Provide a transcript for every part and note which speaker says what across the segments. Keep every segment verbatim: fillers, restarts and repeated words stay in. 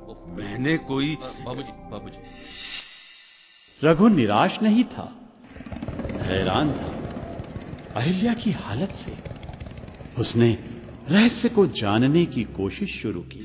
Speaker 1: मैंने कोई...
Speaker 2: बाबूजी, बाबूजी।
Speaker 3: रघु निराश नहीं था, हैरान था अहिल्या की हालत से। उसने रहस्य को जानने की कोशिश शुरू की।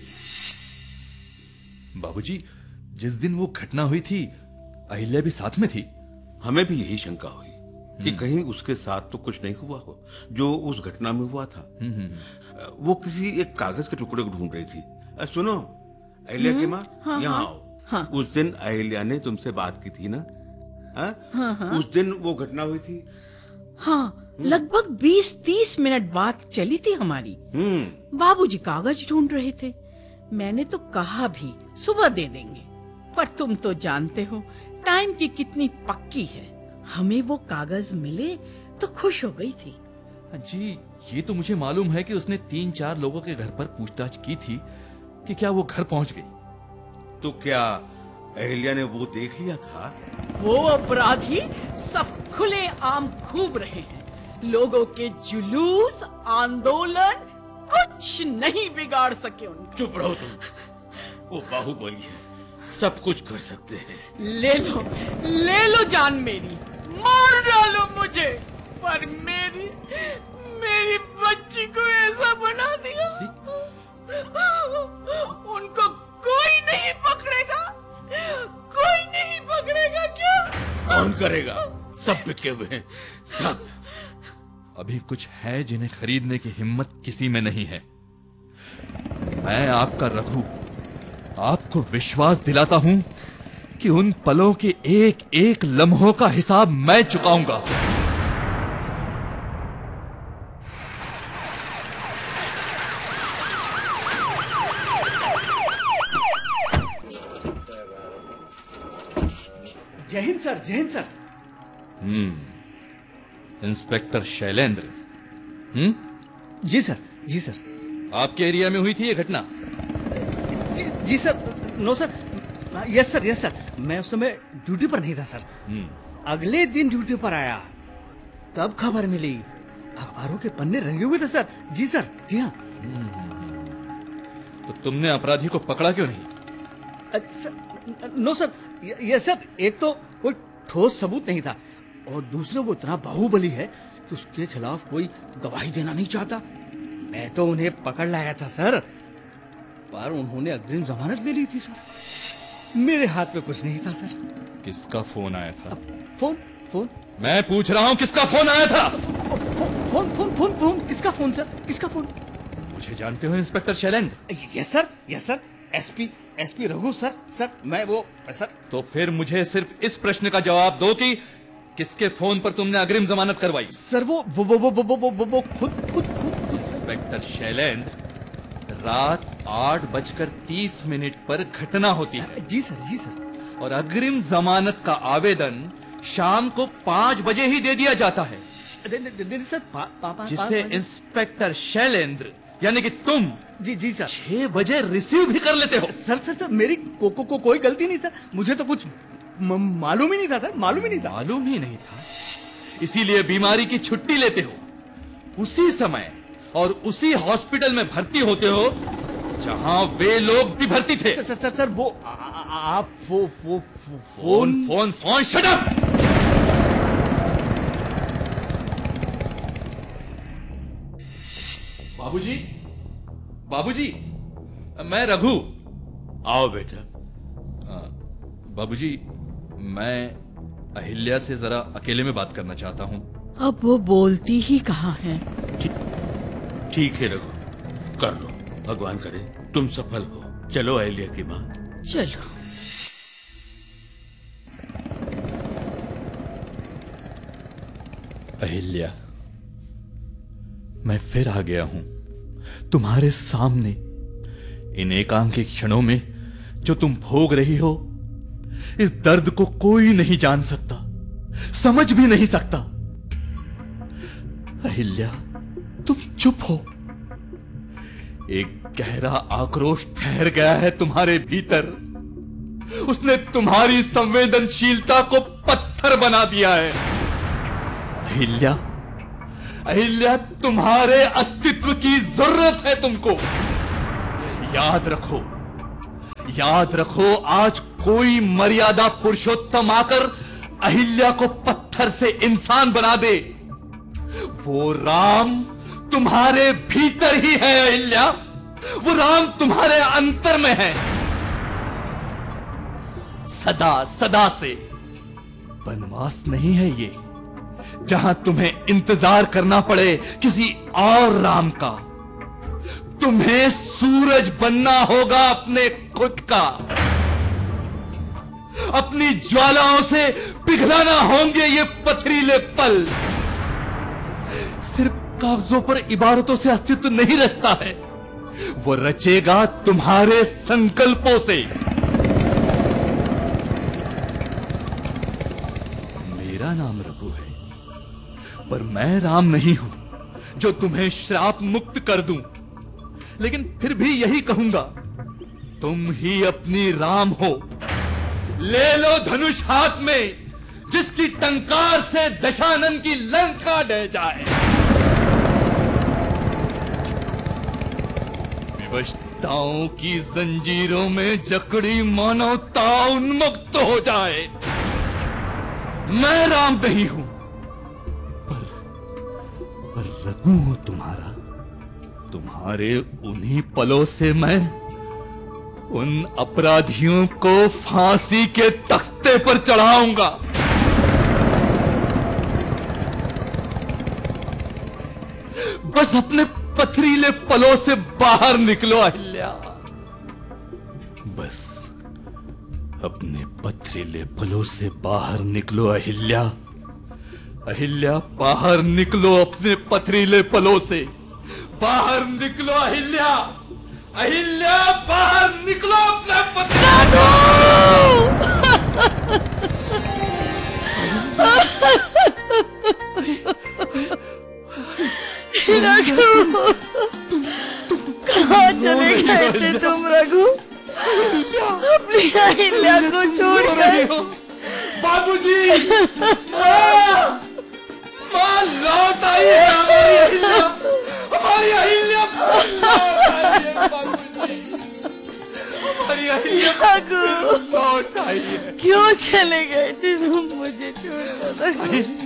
Speaker 2: बाबूजी, जिस दिन वो घटना हुई थी, अहिल्या भी साथ में थी।
Speaker 1: हमें भी यही शंका हुई कि कहीं उसके साथ तो कुछ नहीं हुआ हो जो उस घटना में हुआ था। वो किसी एक कागज के टुकड़े को ढूंढ रही थी। सुनो अहिल्या की माँ,
Speaker 4: हाँ,
Speaker 1: यहाँ
Speaker 4: हाँ,
Speaker 1: आओ।
Speaker 4: हाँ।
Speaker 1: उस दिन अहिल्या ने तुमसे बात की थी ना? हाँ?
Speaker 4: हाँ, हाँ।
Speaker 1: उस दिन वो घटना हुई थी।
Speaker 4: हाँ, लगभग बीस तीस मिनट बात चली थी हमारी। बाबूजी कागज ढूंढ रहे थे। मैंने तो कहा भी सुबह दे देंगे, पर तुम तो जानते हो टाइम की कितनी पक्की है। हमें वो कागज मिले तो खुश हो गई थी।
Speaker 2: जी, ये तो मुझे मालूम है कि उसने तीन चार लोगों के घर पर पूछताछ की थी कि क्या वो घर पहुंच गई।
Speaker 1: तो क्या अहिल्या ने वो देख लिया था?
Speaker 4: वो अपराधी सब खुले आम घूम रहे हैं। लोगों के जुलूस, आंदोलन कुछ नहीं बिगाड़ सके उनको।
Speaker 1: चुप रहो तुम। वो बाहुबली है, सब कुछ कर सकते हैं।
Speaker 4: ले लो, ले लो जान मेरी, मार डालो मुझे, पर मेरी मेरी बच्ची को ऐसा बना दिया। उनको कोई नहीं पकड़ेगा, कोई नहीं पकड़ेगा। क्या
Speaker 1: कौन करेगा? सब बिके हुए हैं, सब।
Speaker 2: अभी कुछ है जिन्हें खरीदने की हिम्मत किसी में नहीं है। मैं आपका रघु आपको विश्वास दिलाता हूं कि उन पलों के एक एक लम्हों का हिसाब मैं चुकाऊंगा।
Speaker 5: जय हिंद सर, जय हिंद सर।
Speaker 2: हम्म इंस्पेक्टर शैलेंद्र। हम्म
Speaker 5: जी सर, जी सर।
Speaker 2: आपके एरिया में हुई थी ये घटना?
Speaker 5: जी, जी sir. No sir. Yes sir, yes sir. मैं उस समय ड्यूटी पर नहीं था सर। अगले दिन ड्यूटी पर आया, तब खबर मिली। अखबारों के पन्ने रंगे हुए थे सर। जी सर, जी हाँ।
Speaker 2: तो तुमने अपराधी को पकड़ा क्यों नहीं?
Speaker 5: अच्छा, नो सर। यस सर, एक तो कोई ठोस सबूत नहीं था, और दूसरा वो इतना बाहुबली है कि उसके खिलाफ कोई गवाही देना नहीं चाहता। मैं तो उन्हें पकड़ लाया था सर, पर उन्होंने अग्रिम जमानत ले ली थी सर। मेरे हाथ में कुछ नहीं था सर।
Speaker 2: किसका फोन आया था?
Speaker 5: फोन फोन
Speaker 2: मैं पूछ रहा हूँ, किसका फोन आया था?
Speaker 5: फोन फोन फोन फोन किसका फोन सर? किसका फोन?
Speaker 2: मुझे जानते हो inspector Shailendra?
Speaker 5: Yes sir, yes sir. SP SP Raghu sir. Sir मैं वो सर।
Speaker 2: तो फिर मुझे सिर्फ इस प्रश्न का जवाब दो कि किसके फोन पर तुमने अग्रिम जमानत करवाई?
Speaker 5: सर वो वो वो वो वो वो, वो, वो खुद खुद खुद
Speaker 2: इंस्पेक्टर शैलेंद्र, रात आठ बजकर तीस मिनट पर घटना होती है।
Speaker 5: जी सर, जी सर।
Speaker 2: और अग्रिम जमानत का आवेदन शाम को पांच बजे ही दे दिया जाता है।
Speaker 5: दे, दे, दे, सर पा, पा, पा,
Speaker 2: जिसे इंस्पेक्टर शैलेंद्र यानी कि तुम
Speaker 5: जी जी सर
Speaker 2: छह बजे रिसीव भी कर लेते हो।
Speaker 5: सर सर सर मेरी को, को, को, कोई गलती नहीं सर। मुझे तो कुछ मालूम ही नहीं था सर, मालूम ही नहीं था।
Speaker 2: मालूम ही नहीं था, इसीलिए बीमारी की छुट्टी लेते हो, उसी समय और उसी हॉस्पिटल में भर्ती होते हो जहां वे लोग भी भर्ती थे।
Speaker 5: सर सर सर वो आ, आ, आप वो वो
Speaker 2: phone phone phone shut up. बाबूजी, बाबूजी, मैं रघु।
Speaker 1: आओ बेटा।
Speaker 2: बाबूजी, मैं अहिल्या से जरा अकेले में बात करना चाहता हूँ।
Speaker 4: अब वो बोलती ही कहाँ है।
Speaker 1: ठीक है रघु, कर लो, भगवान करे तुम सफल हो। चलो अहिल्या की माँ,
Speaker 4: चलो।
Speaker 2: अहिल्या, मैं फिर आ गया हूं तुम्हारे सामने। इन एकांकी क्षणों में जो तुम भोग रही हो, इस दर्द को कोई नहीं जान सकता, समझ भी नहीं सकता। अहिल्या, तुम चुप हो। एक गहरा आक्रोश ठहर गया है तुम्हारे भीतर। उसने तुम्हारी संवेदनशीलता को पत्थर बना दिया है। अहिल्या, अहिल्या, तुम्हारे अस्तित्व की जरूरत है तुमको। याद रखो, याद रखो, आज कोई मर्यादा पुरुषोत्तम आकर अहिल्या को पत्थर से इंसान बना दे, वो राम तुम्हारे भीतर ही है। अहिल्या, वो राम तुम्हारे अंतर में है, सदा सदा से। वनवास नहीं है ये, जहां तुम्हें इंतजार करना पड़े किसी और राम का। तुम्हें सूरज बनना होगा अपने खुद का, अपनी ज्वालाओं से पिघलाना होंगे ये पथरीले पल। सिर्फ कागजों पर इबारतों से अस्तित्व नहीं रचता है, वो रचेगा तुम्हारे संकल्पों से। मेरा नाम रघु है, पर मैं राम नहीं हूं जो तुम्हें श्राप मुक्त कर दूं। लेकिन फिर भी यही कहूंगा, तुम ही अपनी राम हो। ले लो धनुष हाथ में, जिसकी टंकार से दशानन की लंका ढह जाए। विवशताओं की जंजीरों में जकड़ी मानवता उन्मुक्त हो जाए। मैं राम नहीं हूं, पर पर रघु हूं तुम्हारा। तुम्हारे उन्हीं पलों से मैं उन अपराधियों को फांसी के तख्ते पर चढ़ाऊंगा। बस अपने पथरीले पलों से बाहर निकलो अहिल्या, बस अपने पथरीले पलों से बाहर निकलो अहिल्या। अहिल्या, बाहर निकलो अपने पथरीले पलों से, बाहर निकलो अहिल्या। अहिल्या, बाहर निकलो अपने पथरीले।
Speaker 6: रघु, कहाँ चले गए थे तुम रघु? अपनी अहिल्या को छोड़ गए।
Speaker 2: बाबूजी, माँ, माँ लौट आई है हमारी अहिल्या, हमारी अहिल्या लौट आई है बाबूजी, हमारी अहिल्या
Speaker 6: रघु,
Speaker 2: लौट आई है।
Speaker 6: क्यों चले गए थे तुम मुझे छोड़कर?